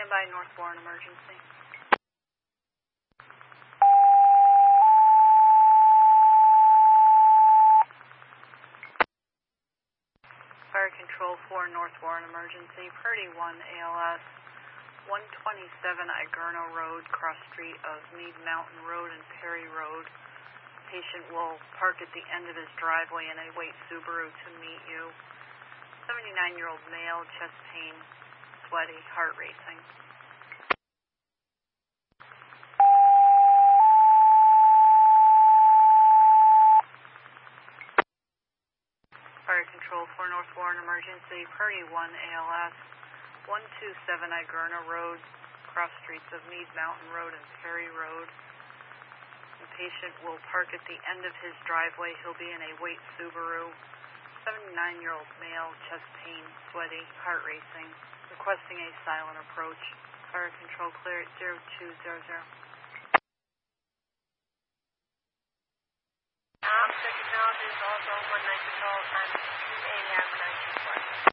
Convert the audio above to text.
Standby North Warren emergency. Fire Control 4 North Warren emergency. Purdy 1 ALS 127 Igerno Road, cross street of Mead Mountain Road and Perry Road. Patient will park at the end of his driveway in a white Subaru to meet you. 79-year-old male, chest pain, sweaty, heart racing. Fire Control 4 North Warren emergency. Purdy 1 ALS 127 Igerno Road, cross streets of Mead Mountain Road and Perry Road. The patient will park at the end of his driveway. He'll be in a white Subaru. 79-year-old male, chest pain, sweaty, heart racing. Requesting a silent approach. Fire Control clear at 0200. Officer acknowledges also 1 night control time 2 a.m. 1920.